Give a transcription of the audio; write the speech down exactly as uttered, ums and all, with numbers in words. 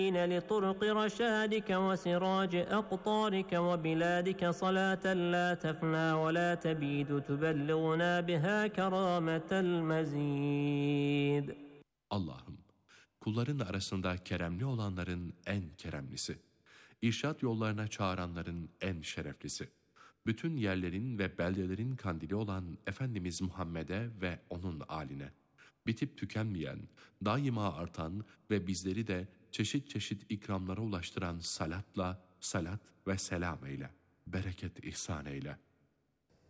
لطرق رشادك وسراج أقطارك وبلادك صلاة لا تفنى ولا تبيد تبلغنا بها كرامة المزيد. Allah'ım, kulların arasında keremli olanların en keremlisi, irşad yollarına çağıranların en şereflisi, bütün yerlerin ve beldelerin kandili olan Efendimiz Muhammed'e ve onun âline, bitip tükenmeyen, daima artan ve bizleri de çeşit çeşit ikramlara ulaştıran salatla, salat ve selam eyle, bereket ihsan eyle.